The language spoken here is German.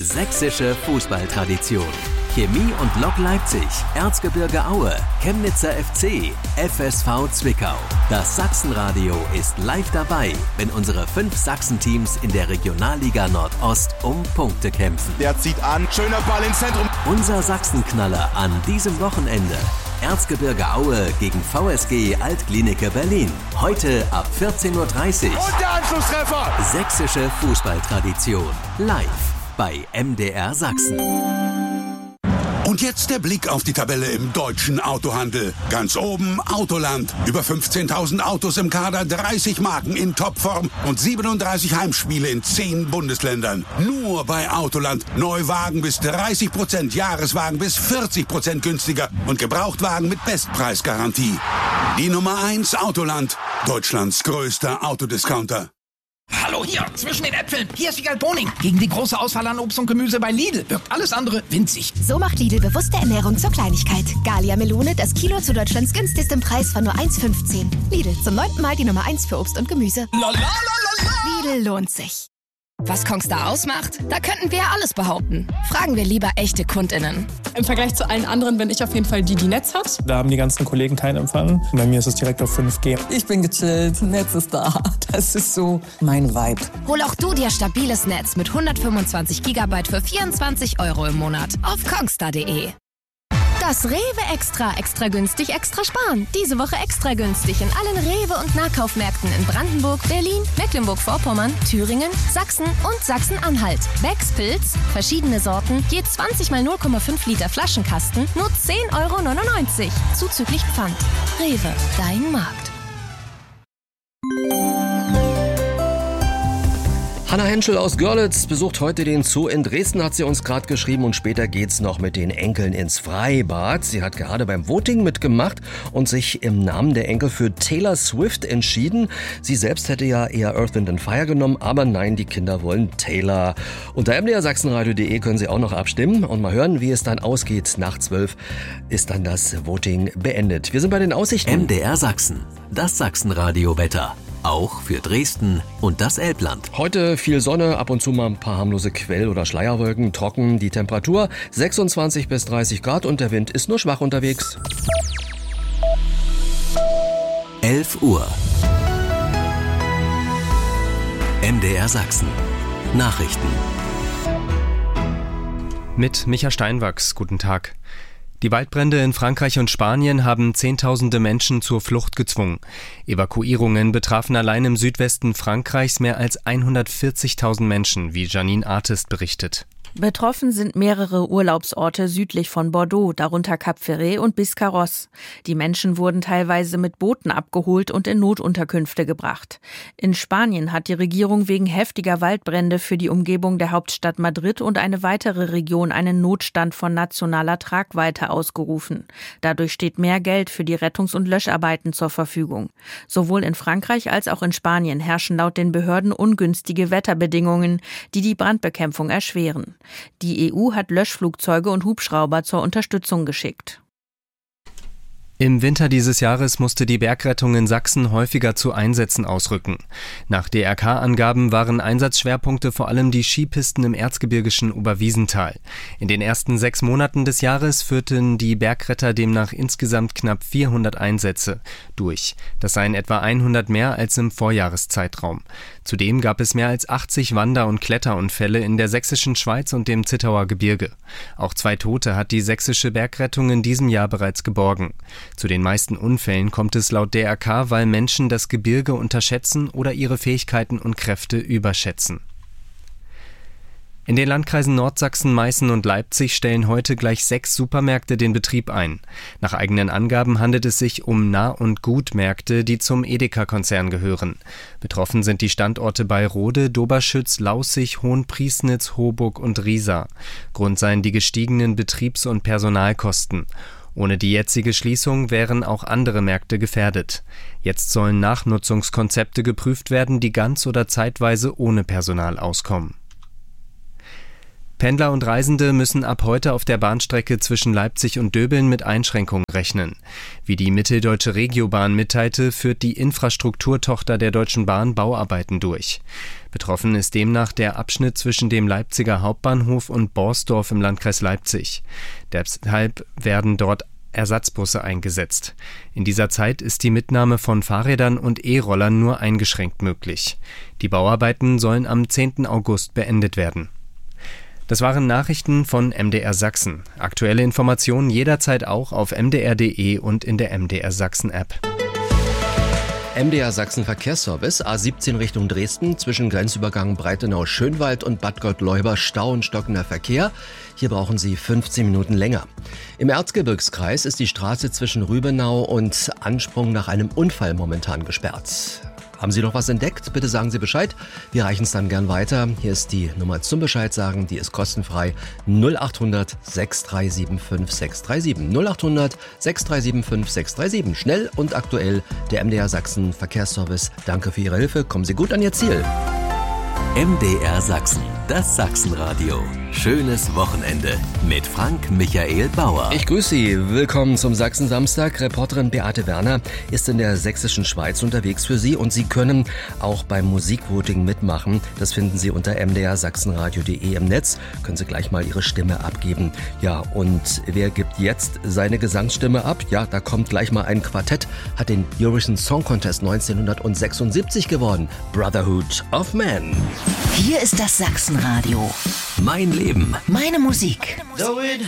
Sächsische Fußballtradition. Chemie und Lok Leipzig, Erzgebirge Aue, Chemnitzer FC, FSV Zwickau. Das Sachsenradio ist live dabei, wenn unsere 5 Sachsenteams in der Regionalliga Nordost um Punkte kämpfen. Der zieht an, schöner Ball ins Zentrum. Unser Sachsenknaller an diesem Wochenende. Erzgebirge Aue gegen VSG Altklinike Berlin. Heute ab 14:30 Uhr. Und der Anschlusstreffer. Sächsische Fußballtradition. Live bei MDR Sachsen. Und jetzt der Blick auf die Tabelle im deutschen Autohandel. Ganz oben Autoland. Über 15.000 Autos im Kader, 30 Marken in Topform und 37 Heimspiele in 10 Bundesländern. Nur bei Autoland. Neuwagen bis 30%, Jahreswagen bis 40% günstiger und Gebrauchtwagen mit Bestpreisgarantie. Die Nummer 1 Autoland. Deutschlands größter Autodiscounter. Hallo hier, zwischen den Äpfeln. Hier ist Wiegald Boning. Gegen die große Auswahl an Obst und Gemüse bei Lidl wirkt alles andere winzig. So macht Lidl bewusste Ernährung zur Kleinigkeit. Gallia Melone, das Kilo zu Deutschlands günstigstem Preis von nur 1,15. Lidl, zum 9. Mal die Nummer 1 für Obst und Gemüse. Lidl lohnt sich. Was Kongstar ausmacht? Da könnten wir ja alles behaupten. Fragen wir lieber echte KundInnen. Im Vergleich zu allen anderen bin ich auf jeden Fall die Netz hat. Da haben die ganzen Kollegen keinen Empfang. Bei mir ist es direkt auf 5G. Ich bin gechillt, Netz ist da. Das ist so mein Vibe. Hol auch du dir stabiles Netz mit 125 GB für 24 € im Monat auf kongstar.de. Das Rewe Extra günstig, extra sparen. Diese Woche extra günstig in allen Rewe- und Nahkaufmärkten in Brandenburg, Berlin, Mecklenburg-Vorpommern, Thüringen, Sachsen und Sachsen-Anhalt. Becks Pilz, verschiedene Sorten, je 20 mal 0,5 Liter Flaschenkasten, nur 10,99 €, zuzüglich Pfand. Rewe, dein Markt. Hanna Henschel aus Görlitz besucht heute den Zoo in Dresden, hat sie uns gerade geschrieben, und später geht's noch mit den Enkeln ins Freibad. Sie hat gerade beim Voting mitgemacht und sich im Namen der Enkel für Taylor Swift entschieden. Sie selbst hätte ja eher Earth, Wind & Fire genommen, aber nein, die Kinder wollen Taylor. Unter mdrsachsenradio.de können Sie auch noch abstimmen und mal hören, wie es dann ausgeht. Nach 12 ist dann das Voting beendet. Wir sind bei den Aussichten. MDR Sachsen, das Sachsenradio-Wetter. Auch für Dresden und das Elbland. Heute viel Sonne, ab und zu mal ein paar harmlose Quell- oder Schleierwolken, trocken, die Temperatur 26 bis 30 Grad und der Wind ist nur schwach unterwegs. 11 Uhr. MDR Sachsen. Nachrichten. Mit Micha Steinwachs, guten Tag. Die Waldbrände in Frankreich und Spanien haben Zehntausende Menschen zur Flucht gezwungen. Evakuierungen betrafen allein im Südwesten Frankreichs mehr als 140.000 Menschen, wie Janine Artist berichtet. Betroffen sind mehrere Urlaubsorte südlich von Bordeaux, darunter Cap Ferret und Biscarrosse. Die Menschen wurden teilweise mit Booten abgeholt und in Notunterkünfte gebracht. In Spanien hat die Regierung wegen heftiger Waldbrände für die Umgebung der Hauptstadt Madrid und eine weitere Region einen Notstand von nationaler Tragweite ausgerufen. Dadurch steht mehr Geld für die Rettungs- und Löscharbeiten zur Verfügung. Sowohl in Frankreich als auch in Spanien herrschen laut den Behörden ungünstige Wetterbedingungen, die die Brandbekämpfung erschweren. Die EU hat Löschflugzeuge und Hubschrauber zur Unterstützung geschickt. Im Winter dieses Jahres musste die Bergrettung in Sachsen häufiger zu Einsätzen ausrücken. Nach DRK-Angaben waren Einsatzschwerpunkte vor allem die Skipisten im erzgebirgischen Oberwiesental. In den ersten 6 Monaten des Jahres führten die Bergretter demnach insgesamt knapp 400 Einsätze durch. Das seien etwa 100 mehr als im Vorjahreszeitraum. Zudem gab es mehr als 80 Wander- und Kletterunfälle in der sächsischen Schweiz und dem Zittauer Gebirge. Auch 2 Tote hat die sächsische Bergrettung in diesem Jahr bereits geborgen. Zu den meisten Unfällen kommt es laut DRK, weil Menschen das Gebirge unterschätzen oder ihre Fähigkeiten und Kräfte überschätzen. In den Landkreisen Nordsachsen, Meißen und Leipzig stellen heute gleich 6 Supermärkte den Betrieb ein. Nach eigenen Angaben handelt es sich um Nah- und Gutmärkte, die zum Edeka-Konzern gehören. Betroffen sind die Standorte Bayrode, Doberschütz, Laußig, Hohenpriesnitz, Hoburg und Riesa. Grund seien die gestiegenen Betriebs- und Personalkosten. Ohne die jetzige Schließung wären auch andere Märkte gefährdet. Jetzt sollen Nachnutzungskonzepte geprüft werden, die ganz oder zeitweise ohne Personal auskommen. Pendler und Reisende müssen ab heute auf der Bahnstrecke zwischen Leipzig und Döbeln mit Einschränkungen rechnen. Wie die Mitteldeutsche Regiobahn mitteilte, führt die Infrastrukturtochter der Deutschen Bahn Bauarbeiten durch. Betroffen ist demnach der Abschnitt zwischen dem Leipziger Hauptbahnhof und Borsdorf im Landkreis Leipzig. Deshalb werden dort Ersatzbusse eingesetzt. In dieser Zeit ist die Mitnahme von Fahrrädern und E-Rollern nur eingeschränkt möglich. Die Bauarbeiten sollen am 10. August beendet werden. Das waren Nachrichten von MDR Sachsen. Aktuelle Informationen jederzeit auch auf mdr.de und in der MDR Sachsen App. MDR Sachsen Verkehrsservice, A17 Richtung Dresden, zwischen Grenzübergang Breitenau-Schönwald und Bad Gottleuba Stau und stockender Verkehr. Hier brauchen Sie 15 Minuten länger. Im Erzgebirgskreis ist die Straße zwischen Rübenau und Ansprung nach einem Unfall momentan gesperrt. Haben Sie noch was entdeckt? Bitte sagen Sie Bescheid. Wir reichen es dann gern weiter. Hier ist die Nummer zum Bescheid sagen. Die ist kostenfrei. 0800 6375 637. 0800 6375 637. Schnell und aktuell der MDR Sachsen Verkehrsservice. Danke für Ihre Hilfe. Kommen Sie gut an Ihr Ziel. MDR Sachsen, das Sachsenradio. Schönes Wochenende mit Frank Michael Bauer. Ich grüße Sie. Willkommen zum Sachsen-Samstag. Reporterin Beate Werner ist in der sächsischen Schweiz unterwegs für Sie und Sie können auch beim Musikvoting mitmachen. Das finden Sie unter mdrsachsenradio.de im Netz. Können Sie gleich mal Ihre Stimme abgeben. Ja, und wer gibt jetzt seine Gesangsstimme ab? Ja, da kommt gleich mal ein Quartett, hat den Eurovision Song Contest 1976 gewonnen. Brotherhood of Man. Hier ist das Sachsenradio. Mein Leben. Meine Musik. Though it